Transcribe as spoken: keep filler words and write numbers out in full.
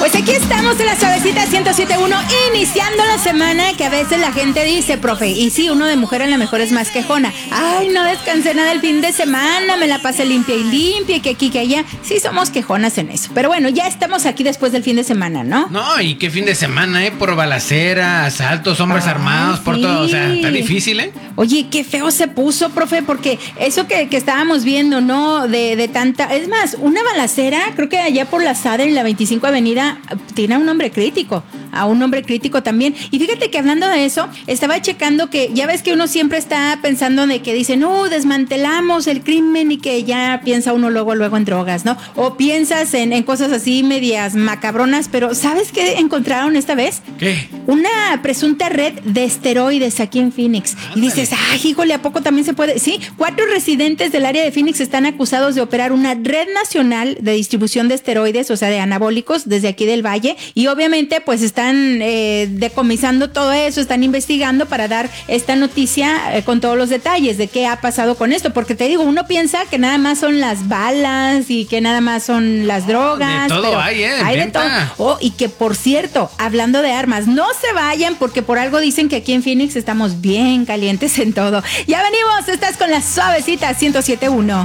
Pues aquí estamos en la Suavecita ciento siete punto uno, iniciando la semana, que a veces la gente dice, profe, y sí, uno de mujer a lo mejor es más quejona. Ay, no descansé nada el fin de semana, me la pasé limpia y limpia, y que aquí, que allá. Sí somos quejonas en eso. Pero bueno, ya estamos aquí después del fin de semana, ¿no? No, y qué fin de semana, ¿eh? Por balacera, asaltos, hombres ah, armados, por sí. todo. O sea, está difícil, ¿eh? Oye, qué feo se puso, profe, porque eso que, que estábamos viendo, ¿no? De, de tanta... Es más, una balacera, creo que allá por la Sadre, en la veinticinco Avenida, tiene a un hombre crítico, a un hombre crítico también. Y fíjate que hablando de eso, estaba checando que ya ves que uno siempre está pensando de que dicen, no, desmantelamos el crimen, y que ya piensa uno luego, luego en drogas, ¿no? O piensas en, en cosas así medias macabronas, pero ¿sabes qué encontraron esta vez? ¿Qué? Una presunta red de esteroides aquí en Phoenix. Ándale. Y dices, ay, híjole, ¿a poco también se puede? Sí, cuatro residentes del área de Phoenix están acusados de operar una red nacional de distribución de esteroides, o sea, de anabólicos, desde aquí del Valle, y obviamente pues están eh, decomisando todo eso, están investigando para dar esta noticia eh, con todos los detalles de qué ha pasado con esto, porque te digo, uno piensa que nada más son las balas y que nada más son las drogas. De todo pero hay, ¿eh? Hay de todo. Oh, y que por cierto, hablando de armas, no se vayan porque por algo dicen que aquí en Phoenix estamos bien calientes en todo. Ya venimos, estás con la Suavecita ciento siete punto uno.